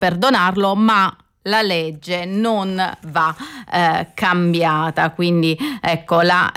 perdonarlo, ma la legge non va cambiata, quindi ecco la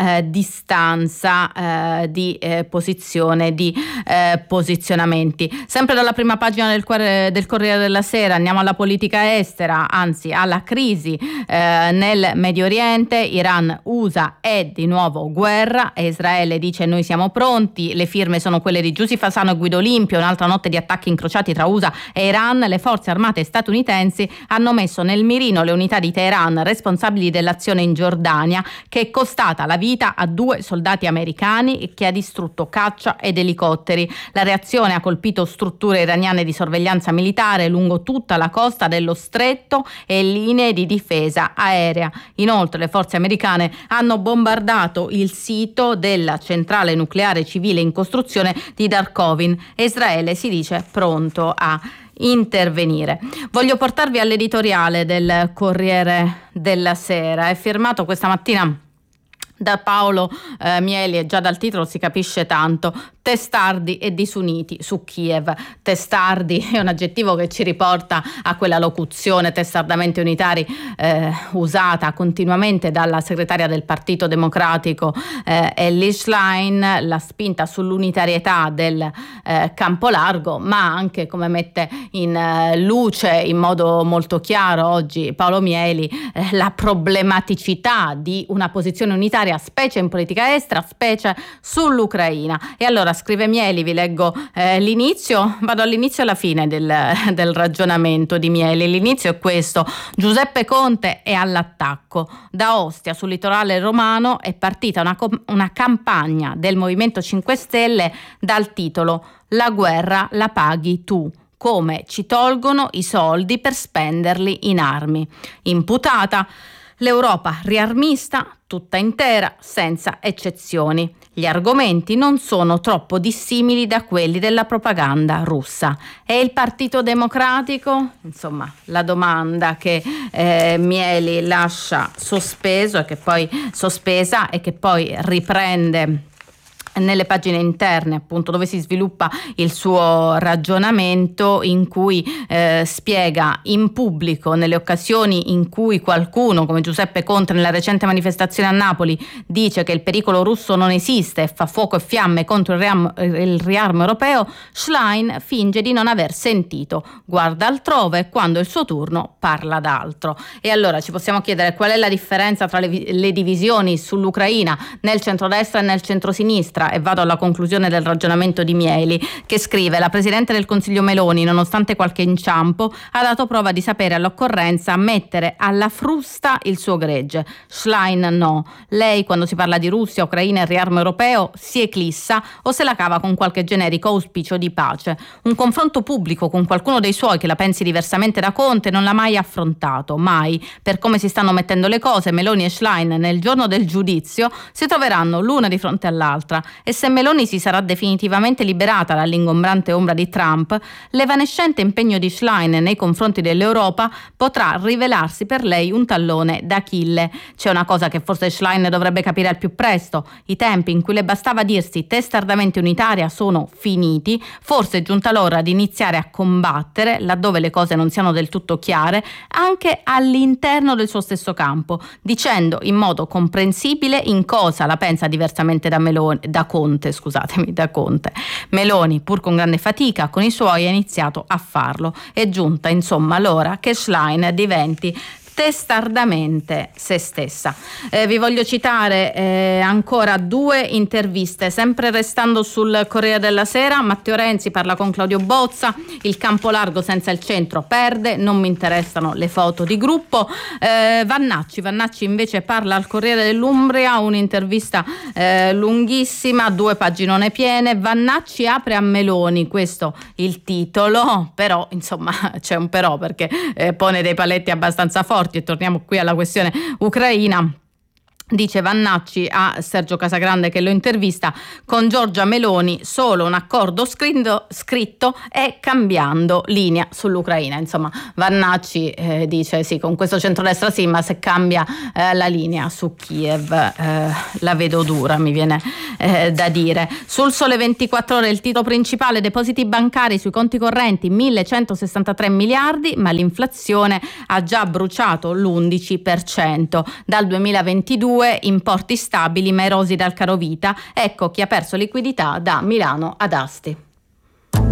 distanza di posizione, di posizionamenti. Sempre dalla prima pagina del Corriere della Sera andiamo alla politica estera, anzi alla crisi nel Medio Oriente. Iran, USA è di nuovo guerra e Israele dice noi siamo pronti. Le firme sono quelle di Giusy Fasano e Guido Olimpio. Un'altra notte di attacchi incrociati tra USA e Iran. Le forze armate statunitensi hanno messo nel mirino le unità di Teheran responsabili dell'azione in Giordania, che è costata la vita a 2 soldati americani e che ha distrutto caccia ed elicotteri. La reazione ha colpito strutture iraniane di sorveglianza militare lungo tutta la costa dello stretto e linee di difesa aerea. Inoltre le forze americane hanno bombardato il sito della centrale nucleare civile in costruzione di Darkovin e Israele si dice pronto a intervenire. Voglio portarvi all'editoriale del Corriere della Sera. È firmato questa mattina da Paolo Mieli e già dal titolo si capisce tanto. Testardi e disuniti su Kiev. Testardi è un aggettivo che ci riporta a quella locuzione testardamente unitari usata continuamente dalla segretaria del Partito Democratico Elly Schlein, la spinta sull'unitarietà del campo largo, ma anche, come mette in luce in modo molto chiaro oggi Paolo Mieli, la problematicità di una posizione unitaria, specie in politica estera, specie sull'Ucraina. E allora scrive Mieli, vi leggo l'inizio, vado all'inizio e alla fine del ragionamento di Mieli. L'inizio è questo: Giuseppe Conte è all'attacco. Da Ostia, sul litorale romano, è partita una campagna del Movimento 5 Stelle dal titolo "La guerra la paghi tu. Come ci tolgono i soldi per spenderli in armi". Imputata l'Europa riarmista tutta intera, senza eccezioni. Gli argomenti non sono troppo dissimili da quelli della propaganda russa. E il Partito Democratico? Insomma, la domanda che Mieli lascia sospesa e che poi riprende nelle pagine interne, appunto, dove si sviluppa il suo ragionamento, in cui spiega in pubblico, nelle occasioni in cui qualcuno come Giuseppe Conte nella recente manifestazione a Napoli dice che il pericolo russo non esiste e fa fuoco e fiamme contro il riarmo europeo, Schlein finge di non aver sentito, guarda altrove e quando è il suo turno parla d'altro. E allora ci possiamo chiedere qual è la differenza tra le divisioni sull'Ucraina nel centrodestra e nel centrosinistra. E vado alla conclusione del ragionamento di Mieli, che scrive: la Presidente del Consiglio Meloni, nonostante qualche inciampo, ha dato prova di sapere all'occorrenza mettere alla frusta il suo gregge. Schlein no. Lei, quando si parla di Russia, Ucraina e riarmo europeo, si eclissa o se la cava con qualche generico auspicio di pace. Un confronto pubblico con qualcuno dei suoi che la pensi diversamente da Conte non l'ha mai affrontato, mai. Per come si stanno mettendo le cose, Meloni e Schlein nel giorno del giudizio si troveranno l'una di fronte all'altra. E se Meloni si sarà definitivamente liberata dall'ingombrante ombra di Trump, l'evanescente impegno di Schlein nei confronti dell'Europa potrà rivelarsi per lei un tallone d'Achille. C'è una cosa che forse Schlein dovrebbe capire al più presto: i tempi in cui le bastava dirsi testardamente unitaria sono finiti. Forse è giunta l'ora di iniziare a combattere, laddove le cose non siano del tutto chiare, anche all'interno del suo stesso campo, dicendo in modo comprensibile in cosa la pensa diversamente da Conte. Meloni, pur con grande fatica, con i suoi ha iniziato a farlo. È giunta insomma l'ora che Schlein diventi testardamente se stessa. Vi voglio citare ancora 2 interviste, sempre restando sul Corriere della Sera. Matteo Renzi parla con Claudio Bozza: il campo largo senza il centro perde, non mi interessano le foto di gruppo. Vannacci invece parla al Corriere dell'Umbria, un'intervista lunghissima, 2 paginone piene. Vannacci apre a Meloni, questo il titolo, però insomma c'è un però, perché pone dei paletti abbastanza forti. E torniamo qui alla questione ucraina. Dice Vannacci a Sergio Casagrande che lo intervista: con Giorgia Meloni solo un accordo scritto e cambiando linea sull'Ucraina. Insomma, Vannacci dice sì, con questo centrodestra sì, ma se cambia la linea su Kiev la vedo dura, mi viene da dire. Sul Sole 24 Ore il titolo principale: depositi bancari sui conti correnti 1163 miliardi, ma l'inflazione ha già bruciato l'11%. Dal 2022 importi stabili ma erosi dal carovita. Ecco chi ha perso liquidità da Milano ad Asti.